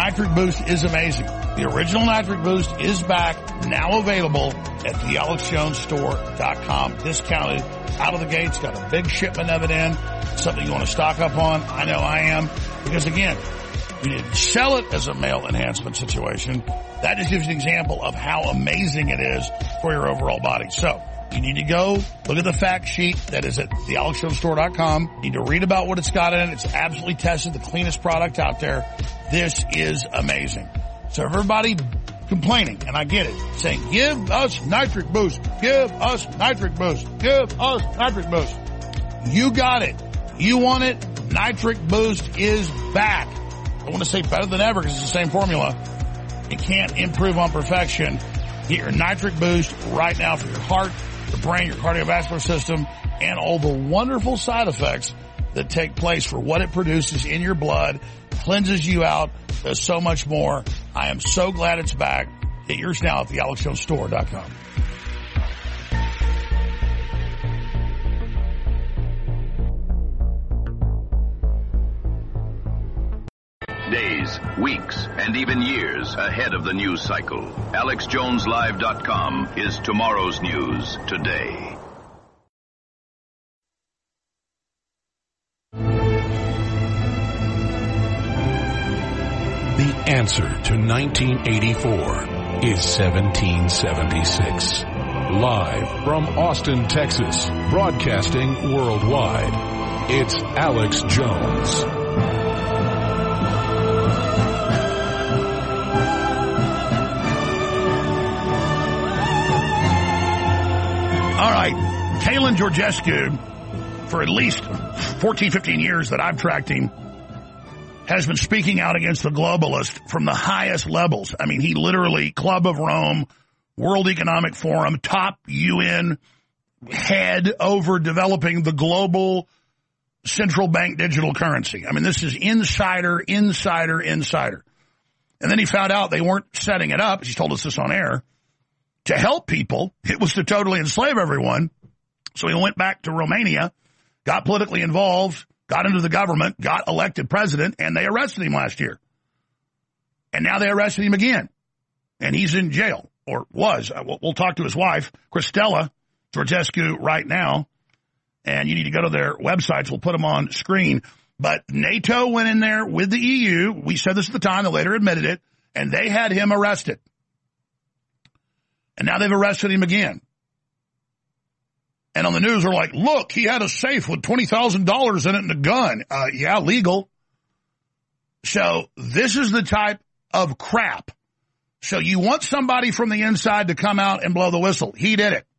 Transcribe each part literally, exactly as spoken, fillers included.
Nitric Boost is amazing. The original Nitric Boost is back, now available at the alex jones store dot com. Discounted out of the gates, got a big shipment of it in. Something you want to stock up on. I know I am. Because again, we didn't sell it as a male enhancement situation. That just gives you an example of how amazing it is for your overall body. So, you need to go look at the fact sheet that is at the alex jones store dot com. You need to read about what it's got in it. It's absolutely tested, the cleanest product out there. This is amazing. So everybody complaining, and I get it, saying, give us Nitric Boost, give us Nitric Boost, give us Nitric Boost. You got it. You want it. Nitric Boost is back. I want to say better than ever because it's the same formula. It can't improve on perfection. Get your Nitric Boost right now for your heart, your brain, your cardiovascular system, and all the wonderful side effects that take place for what it produces in your blood, cleanses you out, does so much more. I am so glad it's back. Get yours now at the alex jones store dot com. Days, weeks, and even years ahead of the news cycle. alex jones live dot com is tomorrow's news today. The answer to nineteen eighty-four is seventeen seventy-six. Live from Austin, Texas, broadcasting worldwide, it's Alex Jones. All right, Talon Georgescu, for at least fourteen, fifteen years that I've tracked him, has been speaking out against the globalists from the highest levels. I mean, he literally, Club of Rome, World Economic Forum, top U N head over developing the global central bank digital currency. I mean, this is insider, insider, insider. And then he found out they weren't setting it up, he told us this on air, to help people. It was to totally enslave everyone. So he went back to Romania, got politically involved, got into the government, got elected president, and they arrested him last year. And now they arrested him again. And he's in jail, or was. We'll talk to his wife, Cristela Georgescu, right now. And you need to go to their websites. We'll put them on screen. But NATO went in there with the E U. We said this at the time. They later admitted it. And they had him arrested. And now they've arrested him again. And on the news, they're like, look, he had a safe with twenty thousand dollars in it and a gun. Uh, yeah, legal. So this is the type of crap. So you want somebody from the inside to come out and blow the whistle. He did it.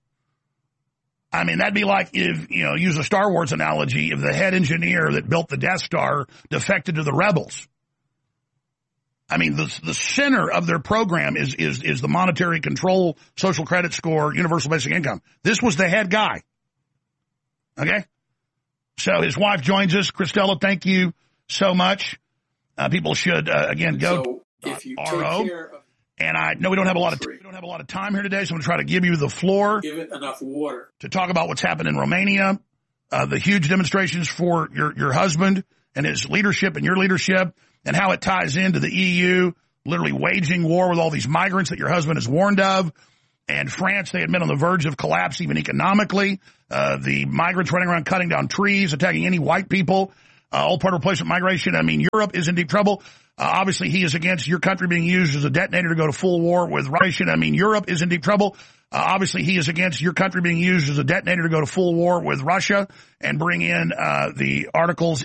I mean, that'd be like if, you know, use a Star Wars analogy, if the head engineer that built the Death Star defected to the rebels. I mean, the the center of their program is is is the monetary control, social credit score, universal basic income. This was the head guy. Okay? So his wife joins us. Cristela, thank you so much. Uh, people should, uh, again, go so if you to take R O. care of And I know we don't have a lot of t- we don't have a lot of time here today, so I'm going to try to give you the floor. Give it enough water to talk about what's happened in Romania, uh, the huge demonstrations for your your husband and his leadership and your leadership, and how it ties into the E U literally waging war with all these migrants that your husband has warned of. And France, they had been on the verge of collapse even economically. Uh, the migrants running around cutting down trees, attacking any white people, uh, all part of replacement migration. I mean, Europe is in deep trouble. Uh, obviously, he is against your country being used as a detonator to go to full war with Russia. I mean, Europe is in deep trouble. Uh, obviously, he is against your country being used as a detonator to go to full war with Russia and bring in uh, the articles